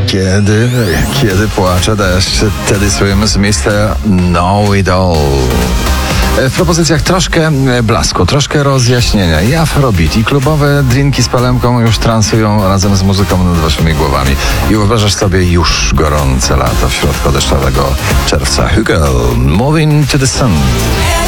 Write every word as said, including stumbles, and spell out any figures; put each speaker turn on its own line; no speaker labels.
Kiedy, kiedy płacze deszcz, Teddy Swims, mister Know It All. W propozycjach troszkę blasku, troszkę rozjaśnienia. I afrobeat, i klubowe drinki z palemką już transują razem z muzyką nad waszymi głowami. I wyobrażasz sobie już gorące lato w środku deszczowego czerwca. Hugo, Moving to the Sun.